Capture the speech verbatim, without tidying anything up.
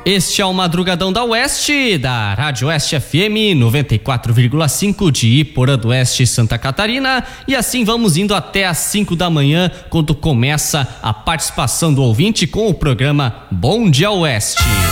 Este é o Madrugadão da Oeste, da Rádio Oeste F M noventa e quatro vírgula cinco de Iporã do Oeste, Santa Catarina. E assim vamos indo até às cinco da manhã, quando começa a participação do ouvinte com o programa Bom Dia Oeste.